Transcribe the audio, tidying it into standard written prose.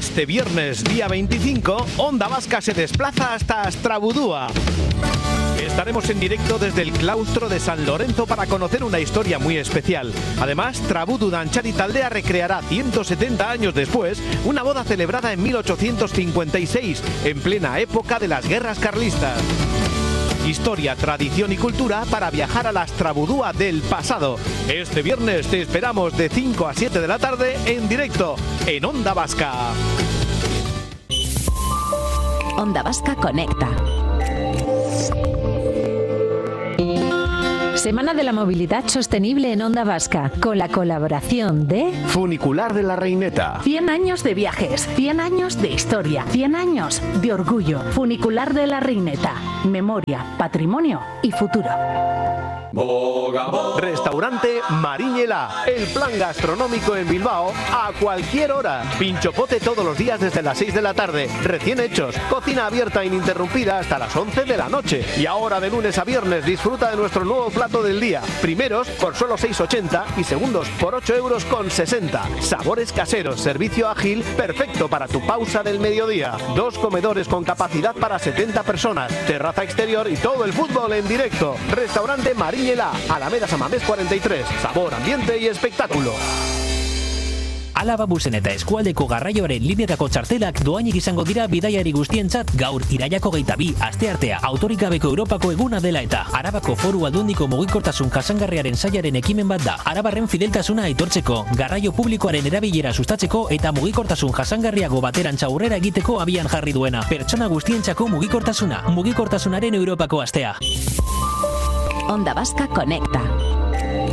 Este viernes, día 25, Onda Vasca se desplaza hasta Astrabudúa. Estaremos en directo desde el claustro de San Lorenzo para conocer una historia muy especial. Además, Trabudu Danchari Taldea recreará 170 años después una boda celebrada en 1856, en plena época de las guerras carlistas. Historia, tradición y cultura para viajar a la Astrabudúa del pasado. Este viernes te esperamos de 5 a 7 de la tarde en directo en Onda Vasca. Onda Vasca Conecta. Semana de la Movilidad Sostenible en Onda Vasca, con la colaboración de Funicular de la Reineta. 100 años de viajes, 100 años de historia, 100 años de orgullo. Funicular de la Reineta. Memoria, patrimonio y futuro. Restaurante Mariñela, el plan gastronómico en Bilbao a cualquier hora. Pinchopote todos los días desde las 6 de la tarde, recién hechos, cocina abierta ininterrumpida hasta las 11 de la noche. Y ahora de lunes a viernes disfruta de nuestro nuevo plato del día. Primeros por solo 6,80 y segundos por 8,60 €. Sabores caseros, servicio ágil, perfecto para tu pausa del mediodía. 2 comedores con capacidad para 70 personas, terraza exterior y todo el fútbol en directo. Restaurante Mariñela, Alameda San Mamés 43. Sabor, ambiente y espectáculo. Alaba busen eta eskualdeko garraioaren lineetako txartelak doainik izango dira bidaiari guztientzat gaur irailako 22 asteartea autorik gabeko Europako eguna dela eta Arabako Foru Aldundiko mugikortasun jasangarriaren sailaren ekimen bat da. Arabarren fideltasuna aitortzeko, garraio publikoaren erabilera sustatzeko eta mugikortasun jasangarriago baterantza aurrera egiteko abian jarri duena. Pertsona guztientzako mugikortasunaren Europako astea. Onda Vasca Conecta.